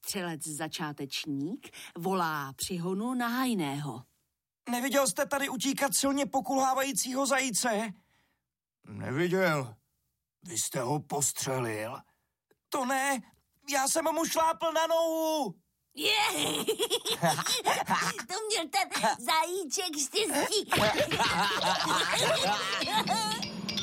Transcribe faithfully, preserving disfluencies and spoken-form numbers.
Střelec začátečník volá při honu na hajného. Neviděl jste tady utíkat silně pokulhávajícího zajíce? Neviděl. Vy jste ho postřelil? To ne, já jsem mu šlápl na nohu. Je, to měl ten zajíček štěstí.